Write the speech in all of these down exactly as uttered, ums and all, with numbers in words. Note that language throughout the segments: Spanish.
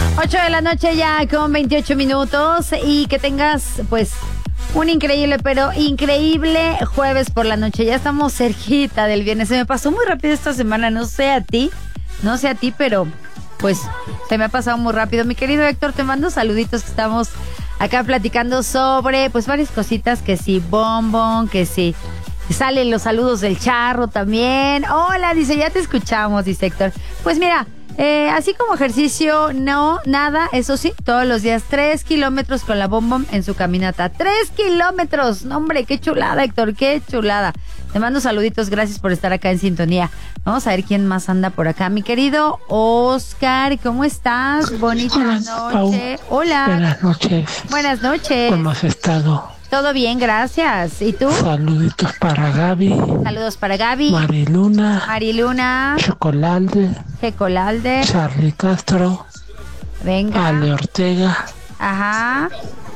ocho de la noche ya con veintiocho minutos y que tengas pues un increíble, pero increíble jueves por la noche. Ya estamos cerquita del viernes. Se me pasó muy rápido esta semana, no sé a ti, no sé a ti, pero pues se me ha pasado muy rápido. Mi querido Héctor, te mando saluditos que estamos acá platicando sobre pues varias cositas, que si bombón, que si salen los saludos del charro también. Hola, dice, ya te escuchamos, dice Héctor. Pues mira, Eh, así como ejercicio, no, nada, eso sí, todos los días tres kilómetros con la Bom Bom en su caminata. ¡Tres kilómetros! No, hombre, qué chulada, Héctor, qué chulada. Te mando saluditos, gracias por estar acá en sintonía. Vamos a ver quién más anda por acá. Mi querido Oscar, ¿cómo estás? Bonita Hola, noche. Pau. Hola. Buenas noches. Buenas noches. ¿Cómo has estado? Todo bien, gracias. ¿Y tú? Saluditos para Gaby. Saludos para Gaby. Mariluna. Mariluna. Chocolalde. Chocolalde. Charlie Castro. Venga. Ale Ortega. Ajá.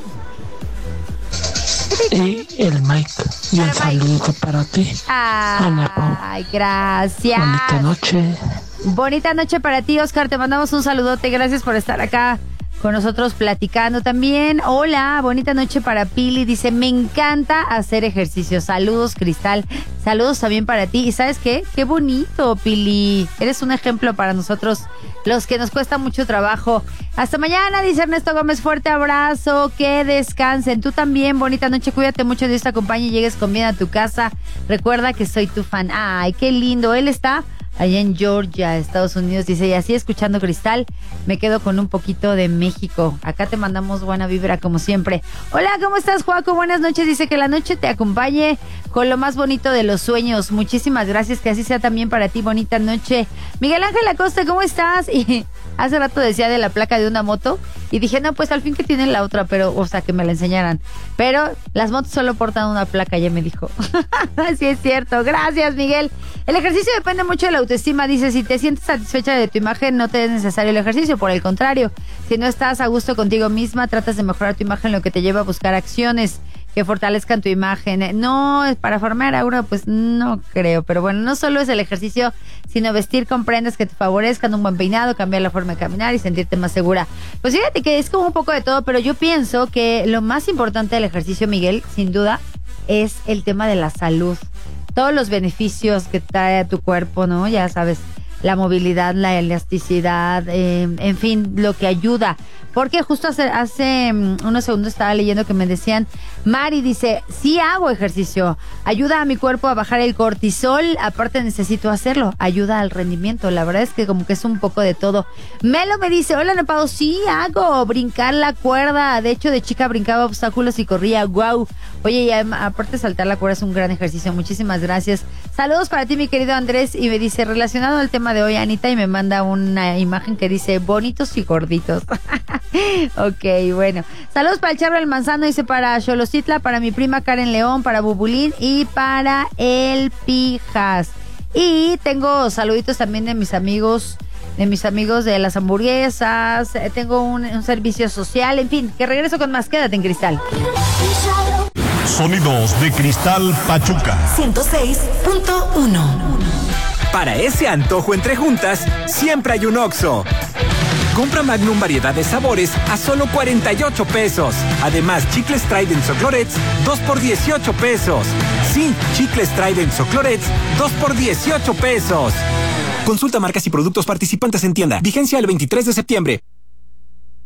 Y el Mike. Y un saludito para ti. Ay, Ay, gracias. Bonita noche. Bonita noche para ti, Oscar. Te mandamos un saludote. Gracias por estar acá con nosotros platicando también. Hola, bonita noche para Pili. Dice, me encanta hacer ejercicio. Saludos, Cristal. Saludos también para ti. ¿Y sabes qué? Qué bonito, Pili. Eres un ejemplo para nosotros, los que nos cuesta mucho trabajo. Hasta mañana, dice Ernesto Gómez. Fuerte abrazo. Que descansen. Tú también, bonita noche. Cuídate mucho, Dios te acompañe y llegues con bien a tu casa. Recuerda que soy tu fan. Ay, qué lindo. Él está allá en Georgia, Estados Unidos. Dice, y así escuchando Cristal, me quedo con un poquito de México. Acá te mandamos buena vibra como siempre. Hola, ¿cómo estás, Joaco? Buenas noches. Dice que la noche te acompañe con lo más bonito de los sueños. Muchísimas gracias, que así sea también para ti. Bonita noche. Miguel Ángel Acosta, ¿cómo estás? Y hace rato decía de la placa de una moto y dije, no, pues al fin que tienen la otra, pero, o sea, que me la enseñaran. Pero las motos solo portan una placa, ya me dijo. Así es cierto. Gracias, Miguel. El ejercicio depende mucho de la autoestima. Dice, si te sientes satisfecha de tu imagen, no te es necesario el ejercicio. Por el contrario, si no estás a gusto contigo misma, tratas de mejorar tu imagen, lo que te lleva a buscar acciones que fortalezcan tu imagen. No, para formar aura, pues no creo. Pero bueno, no solo es el ejercicio, sino vestir con prendas que te favorezcan, un buen peinado, cambiar la forma de caminar y sentirte más segura. Pues fíjate que es como un poco de todo, pero yo pienso que lo más importante del ejercicio, Miguel, sin duda, es el tema de la salud. Todos los beneficios que trae a tu cuerpo, ¿no? Ya sabes, la movilidad, la elasticidad, eh, en fin, lo que ayuda. Porque justo hace, hace um, unos segundos estaba leyendo que me decían, Mari dice, sí hago ejercicio, ayuda a mi cuerpo a bajar el cortisol, aparte necesito hacerlo, ayuda al rendimiento. La verdad es que como que es un poco de todo. Melo me dice, hola, Nepado, sí hago, brincar la cuerda, de hecho de chica brincaba obstáculos y corría, wow. Oye, y aparte saltar la cuerda es un gran ejercicio. Muchísimas gracias. Saludos para ti, mi querido Andrés. Y me dice, relacionado al tema de hoy, Anita, y me manda una imagen que dice, bonitos y gorditos. Ok, bueno. Saludos para el Charro del Manzano, dice, para Xolocitla, para mi prima Karen León, para Bubulín y para el Pijas. Y tengo saluditos también de mis amigos, de mis amigos de las hamburguesas. Tengo un, un servicio social, en fin, que regreso con más. Quédate en Cristal. Sonidos de Cristal Pachuca ciento seis punto uno. Para ese antojo entre juntas, siempre hay un Oxxo. Compra Magnum variedad de sabores a solo cuarenta y ocho pesos. Además, chicles Trident o Clorets, dos por dieciocho pesos. Sí, chicles Trident o Clorets, dos por dieciocho pesos. Consulta marcas y productos participantes en tienda. Vigencia el veintitrés de septiembre.